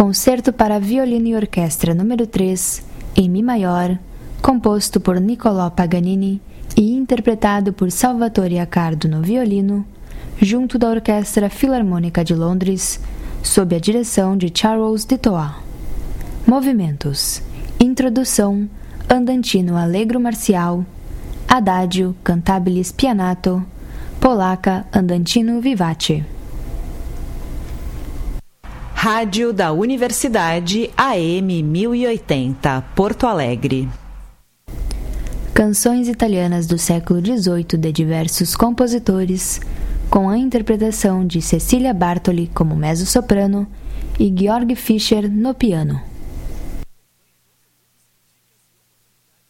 Concerto para Violino e Orquestra número 3, em Mi maior, composto por Niccolò Paganini e interpretado por Salvatore Accardo no violino, junto da Orquestra Filarmônica de Londres, sob a direção de Charles Dutoit. Movimentos: Introdução, Andantino Allegro Marcial, Adagio Cantabile Spianato, Polacca Andantino Vivace. Rádio da Universidade AM 1080, Porto Alegre. Canções italianas do século XVIII de diversos compositores, com a interpretação de Cecilia Bartoli como mezzo-soprano e Georg Fischer no piano.